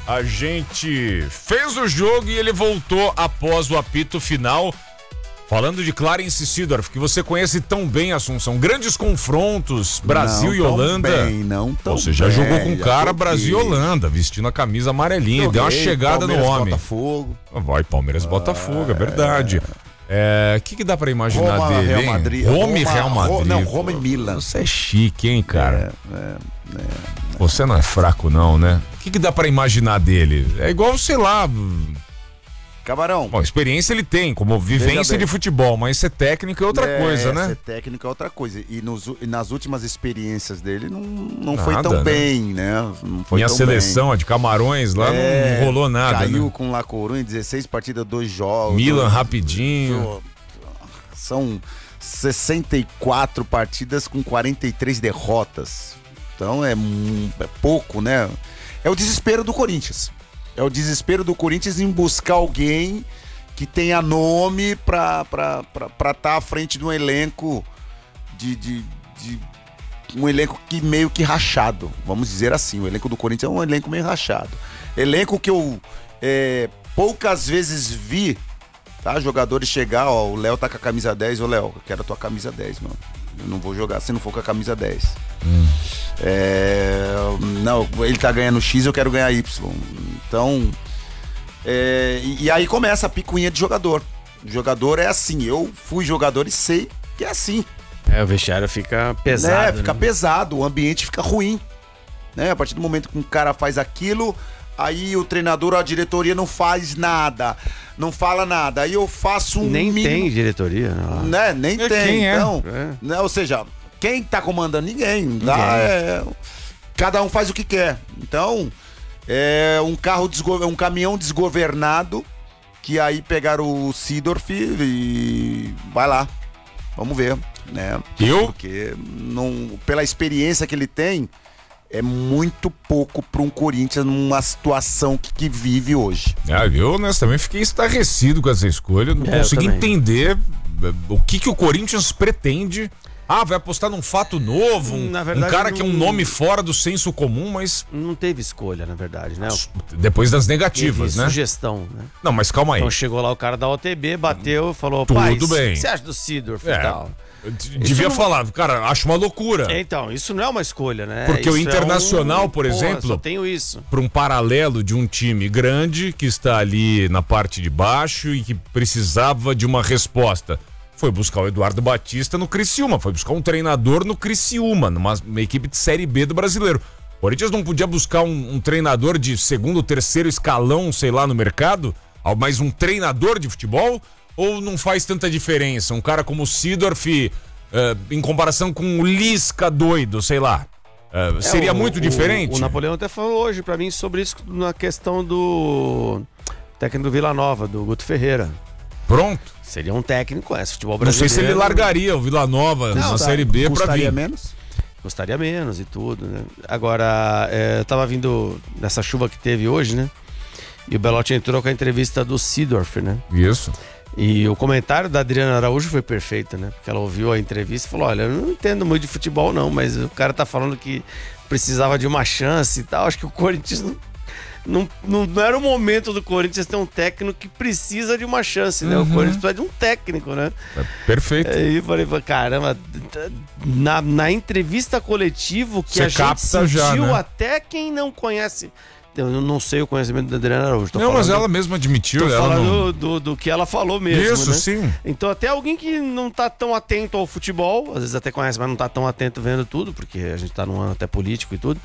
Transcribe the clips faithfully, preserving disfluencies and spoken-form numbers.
a gente fez o jogo e ele voltou após o apito final. Falando de Clarence Seedorf, que você conhece tão bem, Assunção. Grandes confrontos, Brasil não e Holanda. Bem, não tão Você já bem, jogou com o cara joguei. Brasil e Holanda, vestindo a camisa amarelinha. Joguei, deu uma chegada Palmeiras, no homem. Botafogo. Vai, Palmeiras e Botafogo, é verdade. O que, que dá pra imaginar Roma, dele, Real hein? Madrid, Roma e Roma, Real Madrid. Ro- não, Roma e Milan. Você é chique, hein, cara? É, é, é. Você não é fraco, não, né? O que, que dá pra imaginar dele? É igual, sei lá. Camarão. Bom, experiência ele tem, como vivência de futebol, mas ser técnico é outra é, coisa, né? Ser técnico é outra coisa. E, nos, e nas últimas experiências dele não, não Nada, foi tão né? bem, né? Não foi Minha tão seleção, bem. a de Camarões, lá É, não rolou nada, Caiu né? com o La Coruña, dezesseis partidas, dois jogos. Milan rapidinho. São sessenta e quatro partidas com quarenta e três derrotas. Então é, é pouco, né? É o desespero do Corinthians. É o desespero do Corinthians em buscar alguém que tenha nome pra estar tá à frente de um elenco de, de, de um elenco que meio que rachado, vamos dizer assim. O elenco do Corinthians é um elenco meio rachado. Elenco que eu é, poucas vezes vi, tá? Jogadores chegar, ó, o Léo tá com a camisa dez, ô Léo, eu quero a tua camisa dez, mano. Eu não vou jogar se não for com a camisa dez. Hum. É, não, ele tá ganhando X, eu quero ganhar Y. Então, é, e, e aí começa a picuinha de jogador. O jogador é assim, eu fui jogador e sei que é assim. É, o vestiário fica pesado. É, fica né? pesado, o ambiente fica ruim. Né? A partir do momento que um cara faz aquilo, aí o treinador ou a diretoria não faz nada, não fala nada. Aí eu faço um Nem mínimo, tem diretoria, né? né? Nem É, tem. quem é? Então, É. né? Ou seja, quem tá comandando? Ninguém. Tá? É, cada um faz o que quer. Então, é um carro, desgo- um caminhão desgovernado que aí pegaram o Seedorf e vai lá. Vamos ver, né? Eu? Porque não, pela experiência que ele tem, é muito pouco para um Corinthians numa situação que, que vive hoje. Ah, eu honestamente fiquei estarrecido com essa escolha. Não É, consegui eu também. entender o que, que o Corinthians pretende. Ah, vai apostar num fato novo, um, Na verdade, um cara que é um não- nome fora do senso comum, mas Não teve escolha, na verdade, né? depois das Teve negativas, né? sugestão, né? Não, mas calma aí. Então chegou lá o cara da O T B, bateu, falou, Tudo pai, bem. o que você acha do Seedorf É. e tal? Eu d- Devia não- falar, cara, acho uma loucura. Então, isso não é uma escolha, né? Porque o Isso é Internacional, um- por Porra, exemplo, só tenho isso. Para um paralelo de um time grande que está ali na parte de baixo e que precisava de uma resposta. Foi buscar o Eduardo Batista no Criciúma, foi buscar um treinador no Criciúma, numa uma equipe de Série B do Brasileiro. O Corinthians não podia buscar um, um treinador de segundo, terceiro escalão, sei lá, no mercado? Mas um treinador de futebol? Ou não faz tanta diferença? Um cara como o Seedorf, eh, em comparação com o Lisca doido, sei lá. eh, seria É, o- muito o- diferente? O Napoleão até falou hoje pra mim sobre isso na questão do técnico do Vila Nova, do Guto Ferreira. Pronto. Seria um técnico, conhece futebol Não brasileiro. sei se ele largaria o Vila Nova Não, na tá. Série B pra Custaria vir. menos? Custaria menos e tudo, né? Agora, é, eu tava vindo nessa chuva que teve hoje, né? E o Belotti entrou com a entrevista do Seedorf, né? Isso. E o comentário da Adriana Araújo foi perfeito, né? Porque ela ouviu a entrevista e falou, olha, eu não entendo muito de futebol não, mas o cara tá falando que precisava de uma chance e tal. Acho que o Corinthians não, não, não, não era o momento do Corinthians ter um técnico que precisa de uma chance, né? Uhum. O Corinthians precisa de um técnico, né? É perfeito. Aí eu falei, caramba, na, na entrevista coletiva que Você a gente capta sentiu, já, né? até quem não conhece. Eu não sei o conhecimento da Adriana Araújo. Tô Não, mas falando- ela mesma admitiu. Tô Ela falando não... do, do que ela falou mesmo, Isso, né? sim. Então até alguém que não tá tão atento ao futebol, às vezes até conhece, mas não tá tão atento vendo tudo, porque a gente tá num ano até político e tudo,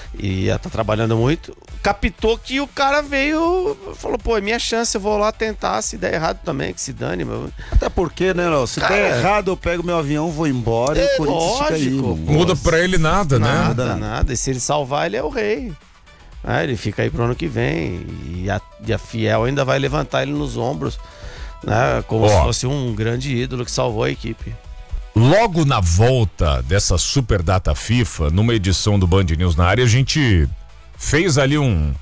e ela tá trabalhando muito, captou que o cara veio, falou, pô, é minha chance, eu vou lá tentar, se der errado também, que se dane, meu. Até porque, né, Léo? Se Cara, der errado, eu pego meu avião, vou embora É, e o Corinthians fica aí. lógico, mano. pô. Muda pra ele nada, né? Nada, Nada. nada. E se ele salvar, ele é o rei. Ah, ele fica aí pro ano que vem. E a, e a Fiel ainda vai levantar ele nos ombros, né? Como Ó. se fosse um grande ídolo que salvou a equipe. Logo na volta dessa super data FIFA, numa edição do Band News na área, a gente fez ali um,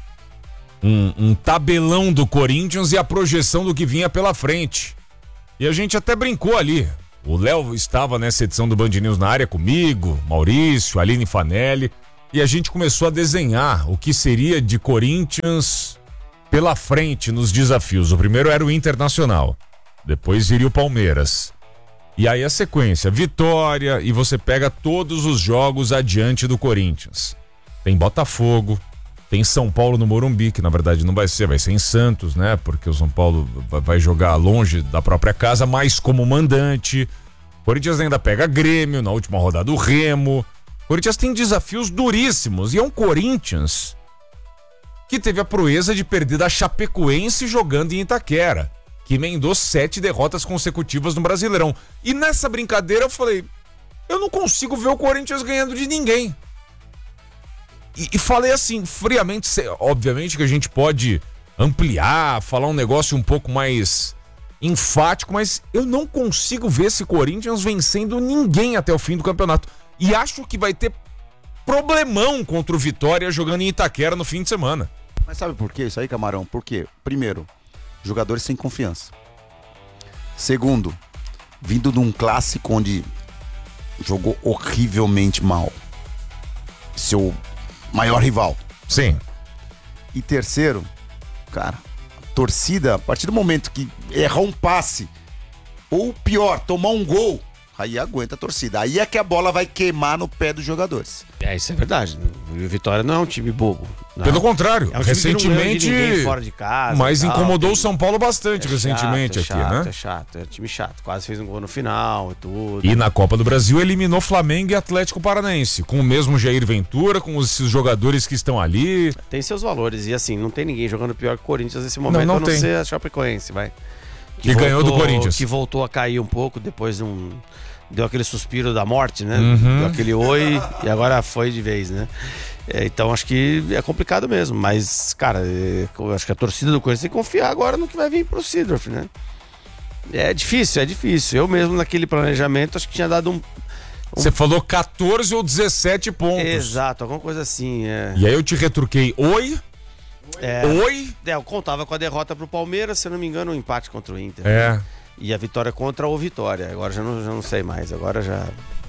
um, um tabelão do Corinthians e a projeção do que vinha pela frente. E a gente até brincou ali. O Léo estava nessa edição do Band News na área comigo, Maurício, Aline Fanelli. e a gente começou a desenhar o que seria de Corinthians pela frente nos desafios. O primeiro era o Internacional, depois viria o Palmeiras. E aí a sequência, Vitória, e você pega todos os jogos adiante do Corinthians. Tem Botafogo, tem São Paulo no Morumbi, que na verdade não vai ser, vai ser em Santos, né? Porque o São Paulo vai jogar longe da própria casa, mas como mandante. Corinthians ainda pega Grêmio, na última rodada o Remo. Corinthians tem desafios duríssimos, e é um Corinthians que teve a proeza de perder da Chapecoense jogando em Itaquera, que emendou sete derrotas consecutivas no Brasileirão. E nessa brincadeira eu falei, eu não consigo ver o Corinthians ganhando de ninguém. E, e falei assim, friamente, obviamente que a gente pode ampliar, falar um negócio um pouco mais enfático, mas eu não consigo ver esse Corinthians vencendo ninguém até o fim do campeonato. E acho que vai ter problemão contra o Vitória jogando em Itaquera no fim de semana. Mas sabe por quê isso aí, Camarão? Por quê? Primeiro, jogadores sem confiança. Segundo, vindo de um clássico onde jogou horrivelmente mal. Seu maior rival. Sim. E terceiro, cara, a torcida, a partir do momento que errar um passe, ou pior, tomar um gol, aí aguenta a torcida. Aí é que a bola vai queimar no pé dos jogadores. É, isso é verdade. O Vitória não é um time bobo. Não. Pelo contrário, é um recentemente, de fora de casa, mas tal, incomodou tem... o São Paulo bastante é recentemente chato, é aqui, chato, né? É chato, é time chato. Quase fez um gol no final e tudo. E na Copa do Brasil eliminou Flamengo e Atlético Paranaense, com o mesmo Jair Ventura, com os jogadores que estão ali. Tem seus valores, e assim, não tem ninguém jogando pior que o Corinthians nesse momento, não, não a não tem. ser a Chapecoense, vai. Que, que voltou, ganhou do Corinthians. Que voltou a cair um pouco depois de um... Deu aquele suspiro da morte, né? Uhum. Deu aquele oi e agora foi de vez, né? É, então acho que é complicado mesmo. Mas, cara, é, acho que a torcida do Corinthians tem que confiar agora no que vai vir pro Seedorf, né? É difícil, é difícil. Eu mesmo naquele planejamento acho que tinha dado um... um... Você falou catorze ou dezessete pontos. Exato, alguma coisa assim. É. E aí eu te retruquei, oi? É, oi? É, eu contava com a derrota pro Palmeiras, se eu não me engano, um empate contra o Inter. É. Né? E a vitória contra o Vitória. Agora já não, já não sei mais. Agora já...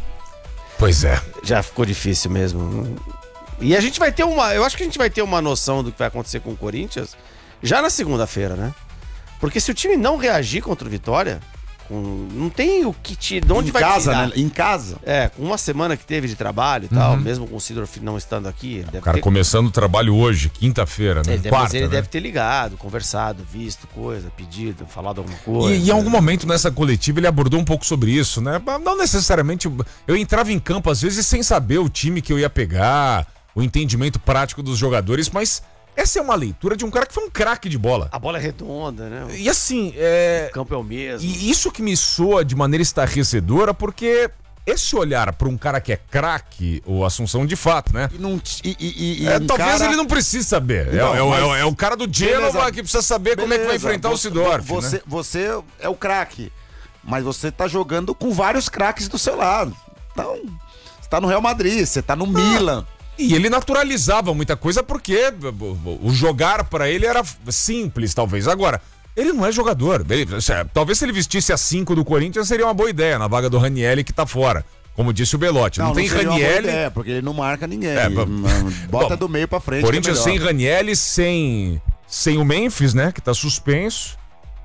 Pois é. Já ficou difícil mesmo. E a gente vai ter uma... Eu acho que a gente vai ter uma noção do que vai acontecer com o Corinthians já na segunda-feira, né? Porque se o time não reagir contra o Vitória... Com, não tem o que te... De onde em vai casa, tirar? né? Em casa. É, com uma semana que teve de trabalho e tal, mesmo com o Seedorf não estando aqui... O cara ter... começando o trabalho hoje, quinta-feira, né? Ele, deve, Quarta, ele né? deve ter ligado, conversado, visto coisa, pedido, falado alguma coisa. E, e em algum momento nessa coletiva ele abordou um pouco sobre isso, né? Não necessariamente... Eu entrava em campo às vezes sem saber o time que eu ia pegar, o entendimento prático dos jogadores, mas... Essa é uma leitura de um cara que foi um craque de bola. A bola é redonda, né? E assim, é... O campo é o mesmo. E isso que me soa de maneira estarrecedora, porque esse olhar para um cara que é craque, o Assunção de fato, né? E não, e, e, e é, um talvez cara... ele não precise saber. Não, é, é, mas... é, é o cara do Genova Beleza. que precisa saber Beleza. como é que vai enfrentar você, o Seedorf. Você, né? você é o craque, mas você tá jogando com vários craques do seu lado. Então, você tá no Real Madrid, você tá no ah. Milan. E ele naturalizava muita coisa porque o jogar pra ele era simples, talvez. Agora, ele não é jogador. Ele, talvez se ele vestisse a cinco do Corinthians seria uma boa ideia na vaga do Ranieri que tá fora. Como disse o Belotti. Não, não tem Ranieri. É, porque ele não marca ninguém. É, bota bom, do meio pra frente. Corinthians é sem Ranieri, sem, sem o Memphis, né? Que tá suspenso.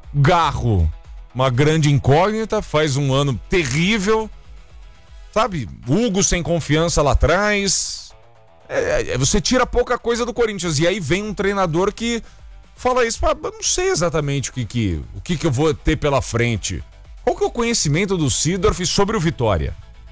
Garro, uma grande incógnita, faz um ano terrível. Sabe? Hugo sem confiança lá atrás. É, é, você tira pouca coisa do Corinthians. E aí vem um treinador que fala isso. Ah, não sei exatamente o que, que, o que, que eu vou ter pela frente. Qual que é o conhecimento do Seedorf sobre o Vitória?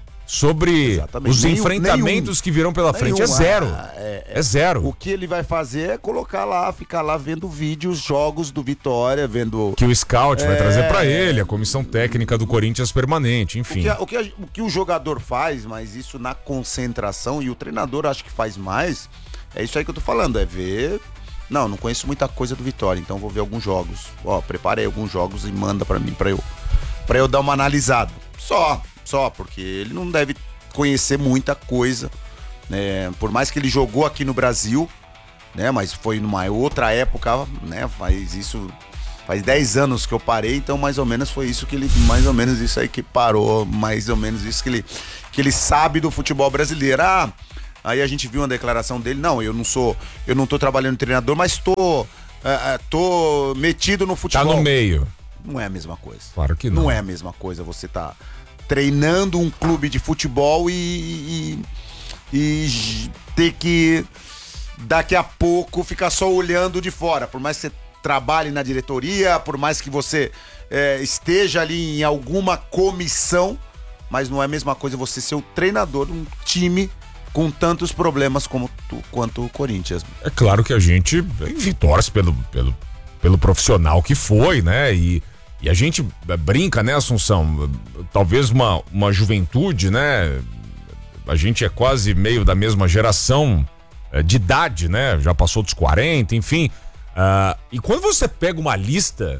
Sobre Exatamente. os nenhum, enfrentamentos nenhum, que virão pela frente. É zero. É, é, é zero. O que ele vai fazer é colocar lá, ficar lá vendo vídeos, jogos do Vitória, vendo... Que o scout é... vai trazer pra ele, a comissão técnica do Corinthians permanente, enfim. O que, o, que, o que o jogador faz, mas isso na concentração, e o treinador acho que faz mais, é isso aí que eu tô falando, é ver... Não, não conheço muita coisa do Vitória, então vou ver alguns jogos. Ó, preparei alguns jogos e manda pra mim, pra eu, pra eu dar uma analisada. Só... Só, porque ele não deve conhecer muita coisa, né? Por mais que ele jogou aqui no Brasil, né? Mas foi numa outra época, né? Faz isso, faz dez anos que eu parei, então mais ou menos foi isso que ele, mais ou menos isso aí que parou, mais ou menos isso que ele, que ele sabe do futebol brasileiro. Ah, Aí a gente viu uma declaração dele, não, eu não sou, eu não tô trabalhando treinador, mas tô, uh, uh, tô metido no futebol. Tá no meio. Não é a mesma coisa. Claro que não. Não é a mesma coisa você tá treinando um clube de futebol e, e, e ter que daqui a pouco ficar só olhando de fora, por mais que você trabalhe na diretoria, por mais que você é, esteja ali em alguma comissão, mas não é a mesma coisa você ser o treinador de um time com tantos problemas como tu, quanto o Corinthians. É claro que a gente torce pelo, pelo, pelo profissional que foi, né? E, e a gente brinca, né, Assunção? Talvez uma, uma juventude, né? A gente é quase meio da mesma geração é, de idade, né? Já passou dos quarenta, enfim. Uh, e quando você pega uma lista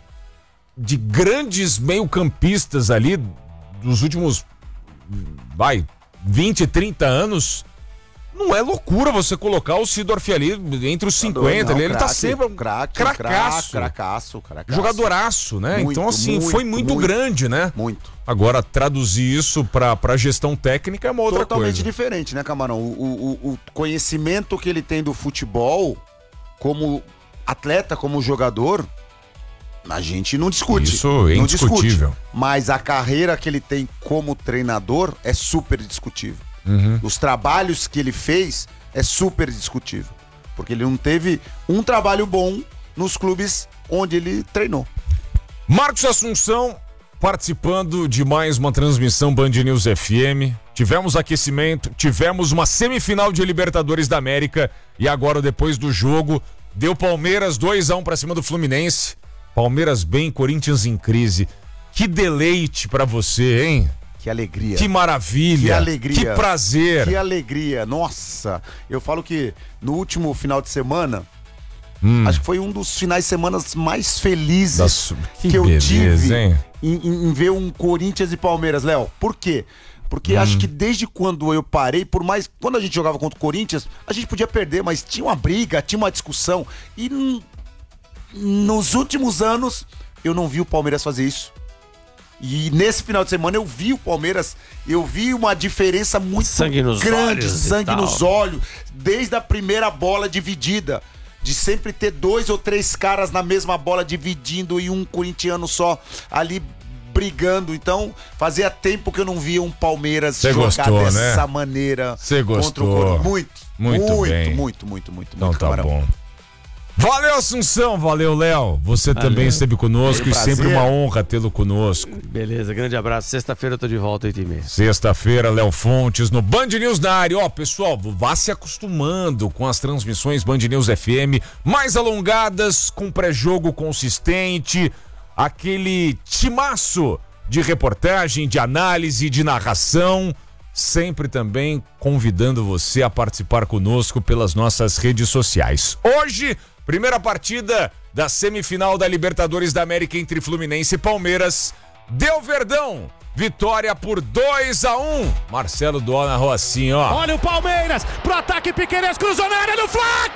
de grandes meio-campistas ali dos últimos, vai, vinte, trinta anos, não é loucura você colocar o Sidorf ali entre os cinquenta, não, ele, ele craque, tá sempre craque, cracaço, cracaço, cracaço. Jogadoraço, né? Muito, então assim, muito, foi muito, muito grande, né? Muito. Agora, traduzir isso pra, pra gestão técnica é uma outra Totalmente coisa. diferente, né, Camarão? O, o, o conhecimento que ele tem do futebol, como atleta, como jogador, a gente não discute. Isso é não indiscutível. Discute, mas a carreira que ele tem como treinador é super discutível. Uhum. Os trabalhos que ele fez é super discutível. Porque ele não teve um trabalho bom nos clubes onde ele treinou. Marcos Assunção participando de mais uma transmissão Band News F M. Tivemos aquecimento, tivemos uma semifinal de Libertadores da América e agora, depois do jogo, deu Palmeiras dois a um pra cima do Fluminense. Palmeiras bem, Corinthians em crise. Que deleite pra você, hein? Que alegria. Que maravilha. Que alegria. Que prazer. Que alegria. Nossa, eu falo que no último final de semana, hum. acho que foi um dos finais de semana mais felizes das... que, que eu beleza, tive hein? Em, em, em ver um Corinthians e Palmeiras, Léo. Por quê? Porque hum. acho que desde quando eu parei, por mais... Quando a gente jogava contra o Corinthians, a gente podia perder, mas tinha uma briga, tinha uma discussão. E n- nos últimos anos, eu não vi o Palmeiras fazer isso. E nesse final de semana eu vi o Palmeiras, eu vi uma diferença muito sangue nos grande, olhos sangue nos olhos, desde a primeira bola dividida, de sempre ter dois ou três caras na mesma bola dividindo e um corintiano só ali brigando. Então, fazia tempo que eu não via um Palmeiras Cê jogar gostou, dessa né? maneira Cê contra gostou. o Corinthians. Muito, Muito muito, bem. muito, muito, muito, Então muito, tá Camarão. bom. Valeu, Assunção, valeu, Léo. Você Valeu. também esteve conosco Foi um e sempre prazer. uma honra tê-lo conosco. Beleza, grande abraço. Sexta-feira eu tô de volta, oito e meia. Sexta-feira, Léo Fontes no Band News na área. Ó, pessoal, vá se acostumando com as transmissões Band News F M mais alongadas, com pré-jogo consistente, aquele timaço de reportagem, de análise, de narração, sempre também convidando você a participar conosco pelas nossas redes sociais. Hoje, primeira partida da semifinal da Libertadores da América entre Fluminense e Palmeiras. Deu Verdão, vitória por dois a um. Marcelo Dona Rocinha, ó. Olha o Palmeiras pro ataque Piquerez, cruzou na área do Fla!